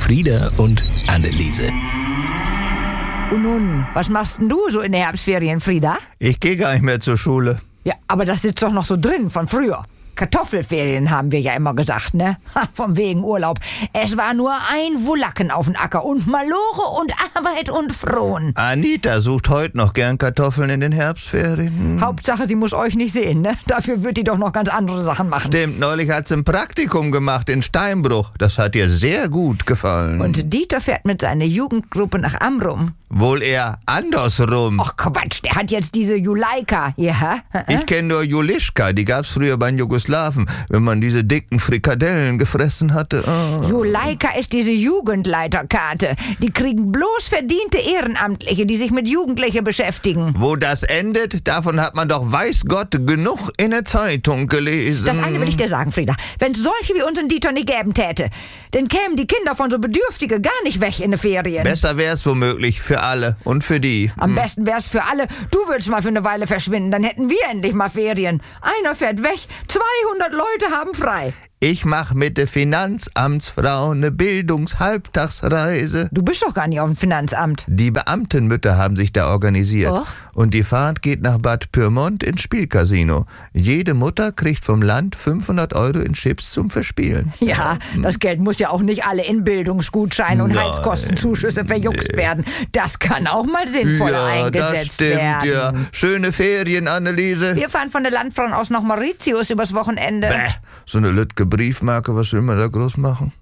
Frieda und Anneliese. Und nun, was machst denn du so in der Herbstferien, Frieda? Ich gehe gar nicht mehr zur Schule. Ja, aber das sitzt doch noch so drin von früher. Kartoffelferien haben wir ja immer gesagt, ne? Vom wegen Urlaub. Es war nur ein Wulacken auf dem Acker und Malore und Arbeit und Frohn. Anita sucht heute noch gern Kartoffeln in den Herbstferien. Hauptsache, sie muss euch nicht sehen, ne? Dafür wird die doch noch ganz andere Sachen machen. Stimmt, neulich hat sie ein Praktikum gemacht in Steinbruch. Das hat ihr sehr gut gefallen. Und Dieter fährt mit seiner Jugendgruppe nach Amrum. Wohl eher andersrum. Ach Quatsch, der hat jetzt diese Juleika. Ja? Ich kenne nur Julischka, die gab's früher bei den Jugoslawen, wenn man diese dicken Frikadellen gefressen hatte. Oh. Juleika ist diese Jugendleiterkarte. Die kriegen bloß verdiente Ehrenamtliche, die sich mit Jugendlichen beschäftigen. Wo das endet, davon hat man doch weiß Gott genug in der Zeitung gelesen. Das eine will ich dir sagen, Frieda. Wenn es solche wie unseren Dieter nicht geben täte, dann kämen die Kinder von so Bedürftigen gar nicht weg in den Ferien. Besser wär's womöglich für alle und für die. Am besten wär's für alle. Du würdest mal für eine Weile verschwinden, dann hätten wir endlich mal Ferien. Einer fährt weg, 200 Leute haben frei. Ich mach mit der Finanzamtsfrau eine Bildungshalbtagsreise. Du bist doch gar nicht auf dem Finanzamt. Die Beamtenmütter haben sich da organisiert. Och. Und die Fahrt geht nach Bad Pyrmont ins Spielcasino. Jede Mutter kriegt vom Land 500 € in Chips zum Verspielen. Ja, das Geld muss ja auch nicht alle in Bildungsgutscheine und Nein. Heizkostenzuschüsse verjuckst werden. Das kann auch mal sinnvoller eingesetzt das stimmt, werden. ja. Schöne Ferien, Anneliese. Wir fahren von der Landfrau aus nach Mauritius übers Wochenende. Bäh, so eine Lütke Briefmarke, was will man da groß machen?